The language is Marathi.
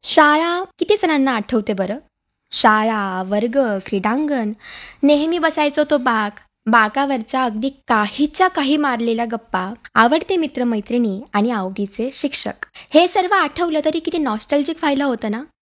शाळा किती जणांना आठवते बरं? शाळा, वर्ग, क्रीडांगण, नेहमी बसायचो तो बाग, बागावरच्या अगदी काहीच्या काही मारलेल्या गप्पा, आवडते मित्रमैत्रिणी आणि आवडीचे शिक्षक. हे सर्व आठवलं तरी किती नॉस्टॅल्जिक व्हायला होतं ना?